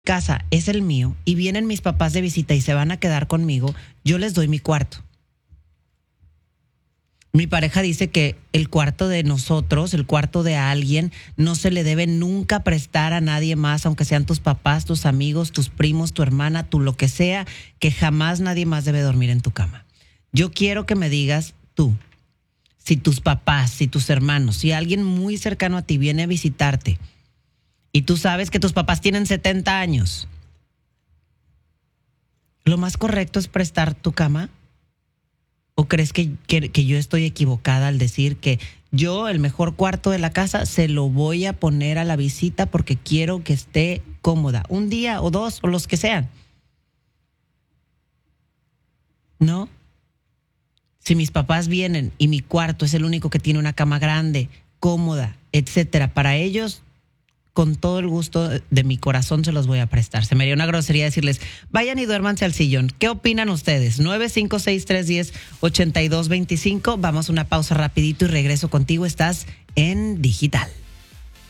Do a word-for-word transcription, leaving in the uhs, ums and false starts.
casa es el mío y vienen mis papás de visita y se van a quedar conmigo, yo les doy mi cuarto. Mi pareja dice que el cuarto de nosotros, el cuarto de alguien, no se le debe nunca prestar a nadie más, aunque sean tus papás, tus amigos, tus primos, tu hermana, tu lo que sea, que jamás nadie más debe dormir en tu cama. Yo quiero que me digas tú, si tus papás, si tus hermanos, si alguien muy cercano a ti viene a visitarte y tú sabes que tus papás tienen setenta años, ¿lo más correcto es prestar tu cama? ¿O crees que, que, que yo estoy equivocada al decir que yo, el mejor cuarto de la casa, se lo voy a poner a la visita porque quiero que esté cómoda? Un día o dos o los que sean. ¿No? Si mis papás vienen y mi cuarto es el único que tiene una cama grande, cómoda, etcétera, para ellos, con todo el gusto de mi corazón se los voy a prestar. Se me haría una grosería decirles, vayan y duérmanse al sillón. ¿Qué opinan ustedes? nueve cinco seis, tres uno cero, ocho dos dos cinco. Vamos a una pausa rapidito y regreso contigo. Estás en Digital.